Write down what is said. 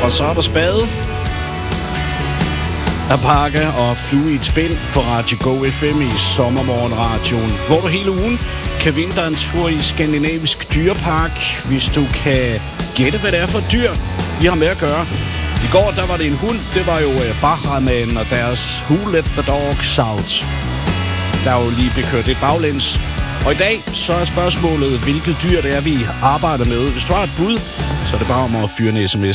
Og så er der spade, alpaca og flue i et spind på Radio Go FM i sommermorgenradioen, hvor du hele ugen kan vinde dig en tur i Skandinavisk Dyrepark, hvis du kan gætte, hvad det er for et dyr, vi har med at gøre. I går, der var det en hund. Det var jo Bahraman og deres Who Let the Dogs Out. Der er jo lige bekørt et baglæns. Og i dag, så er spørgsmålet, hvilket dyr det er, vi arbejder med. Hvis du har et bud, så er det bare om at fyre en sms